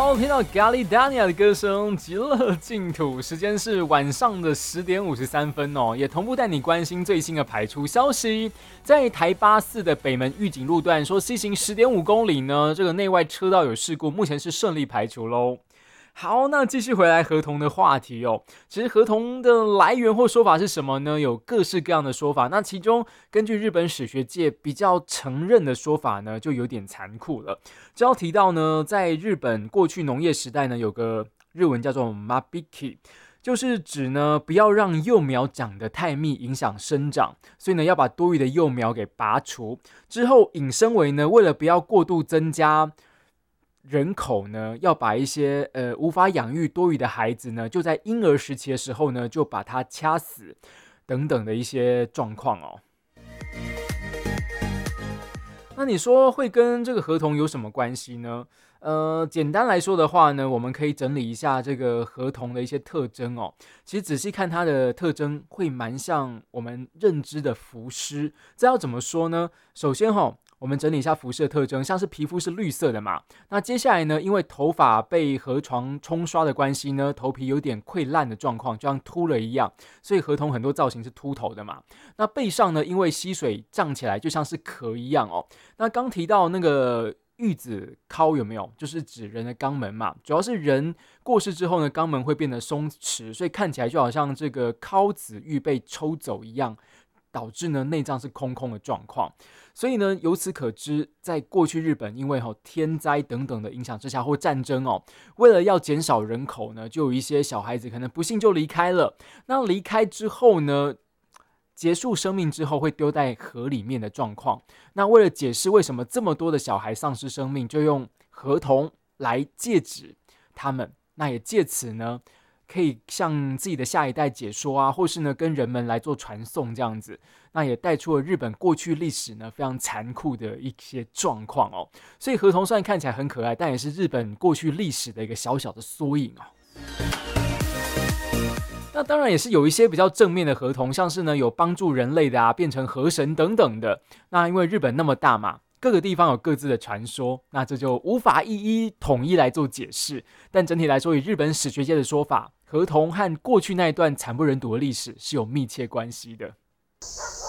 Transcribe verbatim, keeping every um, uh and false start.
好，听到咖喱达尼亚的歌声，极乐净土。时间是晚上的十点五十三分哦，也同步带你关心最新的排出消息。在台八四的北门玉井路段，说西行十点五公里呢，这个内外车道有事故，目前是顺利排除喽。好，那继续回来合同的话题哦。其实合同的来源或说法是什么呢？有各式各样的说法。那其中根据日本史学界比较承认的说法呢，就有点残酷了。只要提到呢，在日本过去农业时代呢，有个日文叫做 mabiki， 就是指呢不要让幼苗长得太密，影响生长，所以呢要把多余的幼苗给拔除。之后引申为呢，为了不要过度增加人口呢，要把一些呃无法养育多余的孩子呢，就在婴儿时期的时候呢，就把它掐死，等等的一些状况哦。那你说会跟这个合同有什么关系呢？呃，简单来说的话呢，我们可以整理一下这个合同的一些特征哦。其实仔细看它的特征，会蛮像我们认知的浮尸。这要怎么说呢？首先哈、哦。我们整理一下辐射特征，像是皮肤是绿色的嘛，那接下来呢，因为头发被河床冲刷的关系呢，头皮有点溃烂的状况，就像秃了一样，所以河童很多造型是秃头的嘛。那背上呢，因为溪水胀起来，就像是壳一样哦。那刚提到那个玉子尻有没有？就是指人的肛门嘛，主要是人过世之后呢，肛门会变得松弛，所以看起来就好像这个尻子玉被抽走一样。导致呢内脏是空空的状况，所以呢由此可知，在过去日本因为、哦、天灾等等的影响之下或战争哦，为了要减少人口呢，就有一些小孩子可能不幸就离开了。那离开之后呢，结束生命之后会丢在河里面的状况。那为了解释为什么这么多的小孩丧失生命，就用河童来戒指他们。那也借此呢。可以向自己的下一代解说啊，或是呢跟人们来做传送这样子，那也带出了日本过去历史呢非常残酷的一些状况哦。所以河童虽然看起来很可爱，但也是日本过去历史的一个小小的缩影哦。那当然也是有一些比较正面的河童，像是呢有帮助人类的啊，变成河神等等的。那因为日本那么大嘛。各个地方有各自的传说，那这就无法一一统一来做解释。但整体来说，以日本史学界的说法，河童和过去那一段惨不忍睹的历史是有密切关系的。